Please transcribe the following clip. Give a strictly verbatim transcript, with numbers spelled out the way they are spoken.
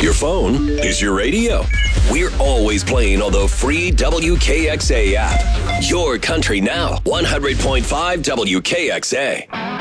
Your phone is your radio. We're always playing on the free W K X A app. Your country now, one hundred point five W K X A.